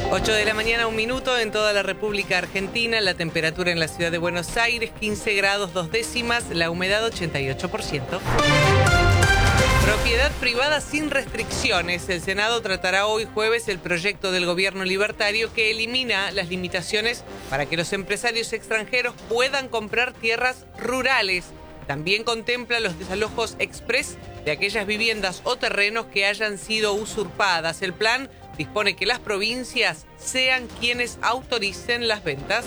8 de la mañana, 1 minuto en toda la República Argentina. La temperatura en la ciudad de Buenos Aires, 15 grados 2 décimas, la humedad 88%. Propiedad privada sin restricciones. El Senado tratará hoy jueves el proyecto del gobierno libertario que elimina las limitaciones para que los empresarios extranjeros puedan comprar tierras rurales. También contempla los desalojos express de aquellas viviendas o terrenos que hayan sido usurpadas. El plan dispone que las provincias sean quienes autoricen las ventas.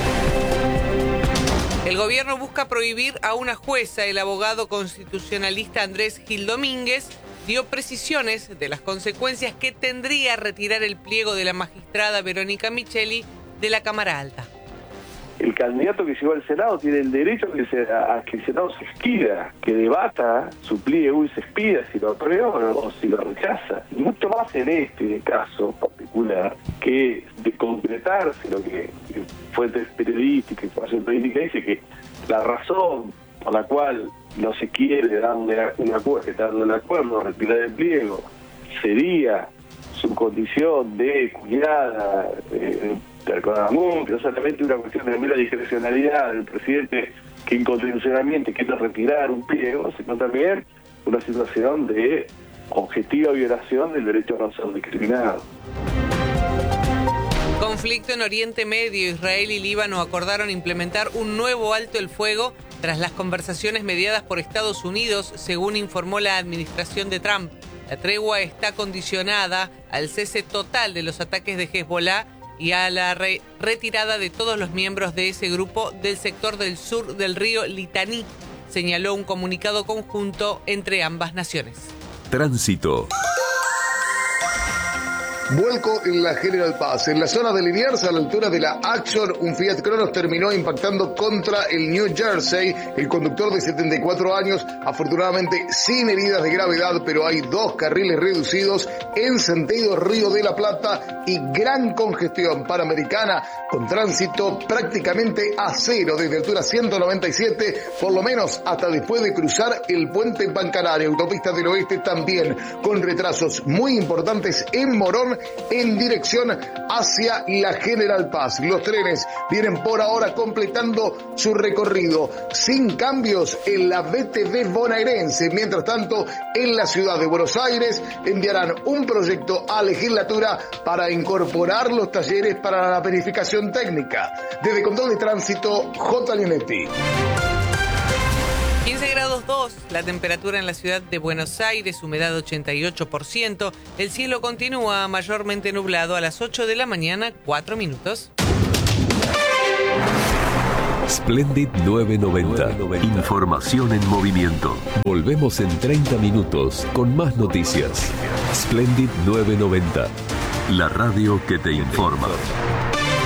El gobierno busca prohibir a una jueza. El abogado constitucionalista Andrés Gil Domínguez dio precisiones de las consecuencias que tendría retirar el pliego de la magistrada Verónica Micheli de la Cámara Alta. El candidato que llegó al Senado tiene el derecho a que el Senado se expida, que debata su pliego y se expida si lo aprueba o si lo rechaza. Y mucho más en este caso particular, que de concretarse lo que fuentes periodísticas, información periodística dice que la razón por la cual no se quiere darle un acuerdo a retirar el pliego sería su condición de cuñada, que no solamente una cuestión de mera discrecionalidad del presidente que inconstitucionalmente quiere retirar un pliego, sino también una situación de objetiva violación del derecho a no ser discriminado. Conflicto en Oriente Medio. Israel y Líbano acordaron implementar un nuevo alto el fuego tras las conversaciones mediadas por Estados Unidos, según informó la administración de Trump. La tregua está condicionada al cese total de los ataques de Hezbollah y a la retirada de todos los miembros de ese grupo del sector del sur del río Litaní, señaló un comunicado conjunto entre ambas naciones. Tránsito. Vuelco en la General Paz. En la zona de Liniers, a la altura de la Action, un Fiat Cronos terminó impactando contra el New Jersey. El conductor de 74 años, afortunadamente sin heridas de gravedad, pero hay 2 carriles reducidos en sentido Río de la Plata y gran congestión panamericana con tránsito prácticamente a cero desde altura 197, por lo menos hasta después de cruzar el puente Pancararia. Autopista del Oeste también con retrasos muy importantes en Morón en dirección hacia la General Paz. Los trenes vienen por ahora completando su recorrido sin cambios en la BTV bonaerense. Mientras tanto, en la ciudad de Buenos Aires enviarán un proyecto a legislatura para incorporar los talleres para la verificación técnica. Desde Control de Tránsito, J. Leonetti. 15 grados 2, la temperatura en la ciudad de Buenos Aires, humedad 88%. El cielo continúa mayormente nublado a las 8 de la mañana, 4 minutos. Splendid 990. Información en movimiento. Volvemos en 30 minutos con más noticias. Splendid 990. La radio que te informa.